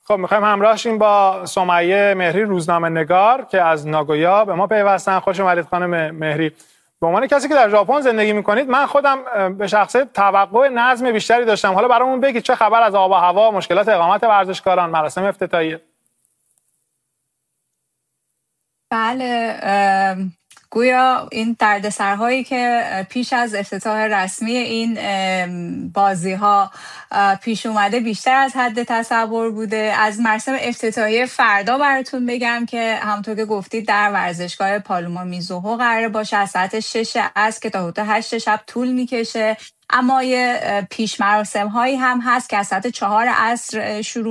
خب میخوایم همراه شیم با سمیه مهری روزنامه نگار که از ناگویا به ما پیوستن. خوش اومدید خانم مهری. به عنوان کسی که در ژاپن زندگی میکنید، من خودم به شخصه توقع نظم بیشتری داشتم. حالا برامون بگید چه خبر از آب و هوا، مشکلات اقامت ورزشکاران، مراسم افتتاحیه؟ بله، گویا این دردسرهایی که پیش از افتتاح رسمی این بازی ها پیش اومده بیشتر از حد تصور بوده. از مراسم افتتاحیه فردا براتون بگم که همونطور که گفتید در ورزشگاه پالوما میزوهو قرار باشه از ساعت 6 عصر که تا حدود 8 شب طول میکشه. اما یه پیش مراسم هایی هم هست که از ساعت 4 عصر شروع